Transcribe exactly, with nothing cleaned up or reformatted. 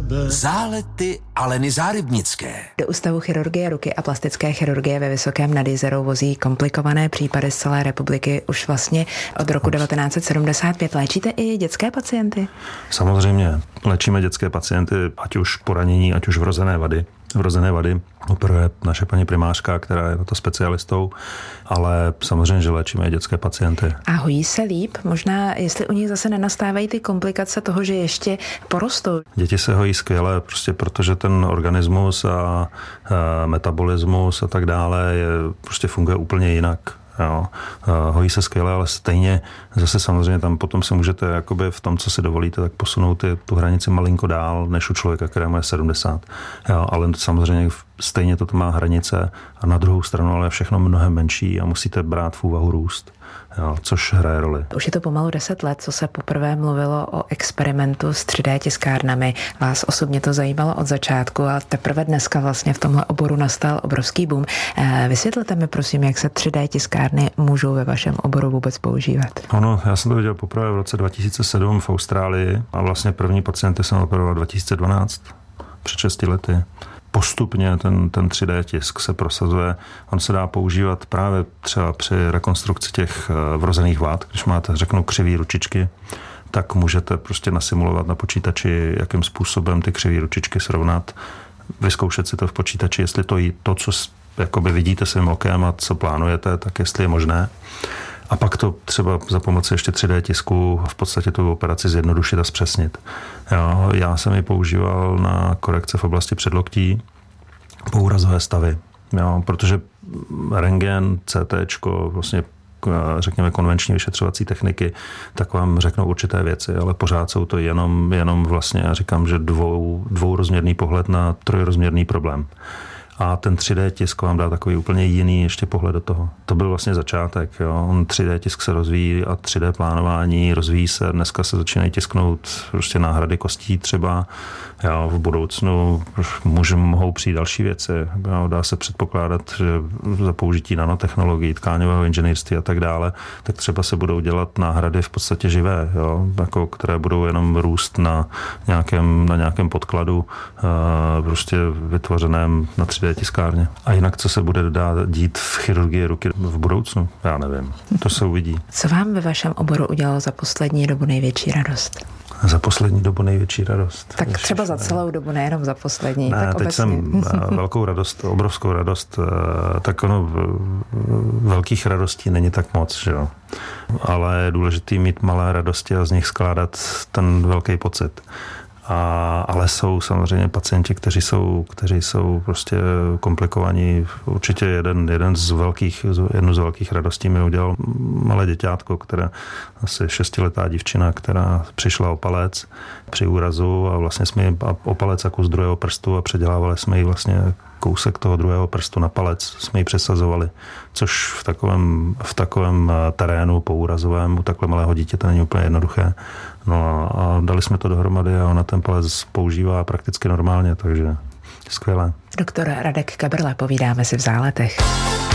sebe. Zálety Aleny Zárybnické. Do Ústavu chirurgie ruky a plastické chirurgie ve Vysokém nad Jizerou vozí komplikované případy z celé republiky už vlastně od roku devatenáct set sedmdesát pět. Léčíte i dětské pacienty? Samozřejmě. Léčíme dětské pacienty, ať už poranění, ať už vrozené vady. Vrozené vady operuje naše paní primářka, která je na to specialistou, ale samozřejmě, že léčíme i dětské pacienty. A hojí se líp? Možná, jestli u nich zase nenastávají ty komplikace toho, že ještě porostou. Děti se hojí skvěle, prostě protože ten organismus a, a metabolismus a tak dále je, prostě funguje úplně jinak. Jo. Hojí se skvěle, ale stejně zase samozřejmě tam potom se můžete jakoby v tom, co si dovolíte, tak posunout tu hranici malinko dál, než u člověka, kterému je sedmdesát. Jo, ale samozřejmě stejně to má hranice a na druhou stranu ale je všechno mnohem menší a musíte brát v úvahu růst. Jo, což hraje roli. Už je to pomalu deset let, co se poprvé mluvilo o experimentu s tři dé tiskárnami. Vás osobně to zajímalo od začátku a teprve dneska vlastně v tomhle oboru nastal obrovský boom. Vysvětlete mi prosím, jak se tři dé tiskárny můžou ve vašem oboru vůbec používat. Ano, já jsem to viděl poprvé v roce dva tisíce sedm v Austrálii a vlastně první pacienty jsem operoval dva tisíce dvanáct, před šesti lety. Postupně ten, ten tři dé tisk se prosazuje. On se dá používat právě třeba při rekonstrukci těch vrozených vád. Když máte, řeknu, křivý ručičky, tak můžete prostě nasimulovat na počítači, jakým způsobem ty křivý ručičky srovnat, vyzkoušet si to v počítači, jestli to, to co jakoby vidíte svým okem a co plánujete, tak jestli je možné. A pak to třeba za pomoci ještě tři dé tisku v podstatě tu operaci zjednodušit a zpřesnit. Jo, já jsem ji používal na korekce v oblasti předloktí, poúrazové stavy, jo, protože rentgen, cé téčko, vlastně řekněme konvenční vyšetřovací techniky, tak vám řeknou určité věci, ale pořád jsou to jenom, jenom vlastně, já říkám, že dvou, dvourozměrný pohled na trojrozměrný problém. A ten tři dé tisk vám dá takový úplně jiný ještě pohled do toho. To byl vlastně začátek. Jo. On tři dé tisk se rozvíjí a tři dé plánování rozvíjí se. Dneska se začínají tisknout prostě náhrady kostí třeba. Jo. V budoucnu může, mohou přijít další věci. Jo. Dá se předpokládat, že za použití nanotechnologií, tkáňového inženýrství a tak dále, tak třeba se budou dělat náhrady v podstatě živé, jo. Jako, které budou jenom růst na nějakém, na nějakém podkladu uh, prostě vytvořeném na tři dé tiskárně. A jinak, co se bude dát dít v chirurgii ruky v budoucnu? Já nevím. To se uvidí. Co vám ve vašem oboru udělalo za poslední dobu největší radost? Za poslední dobu největší radost. Tak Ježiš, třeba za celou dobu, nejenom za poslední. Ne, tak teď obecně. jsem velkou radost, obrovskou radost, tak ono velkých radostí není tak moc, že jo. Ale je důležitý mít malé radosti a z nich skládat ten velký pocit. A, ale jsou samozřejmě pacienti, kteří jsou, kteří jsou prostě komplikovaní. Určitě jeden, jeden z velkých, jednu z velkých radostí mi udělal malé děťátko, které asi šestiletá dívčina, která přišla o palec při úrazu a vlastně jsme ji o palec a kus druhého prstu a předělávali jsme ji vlastně kousek toho druhého prstu na palec, jsme ji přesazovali, což v takovém, v takovém terénu poúrazovém u takhle malého dítěte není úplně jednoduché. No a dali jsme to dohromady a ona ten palec používá prakticky normálně, takže skvělé. Doktor Radek Kabrle, povídáme si v Záletech.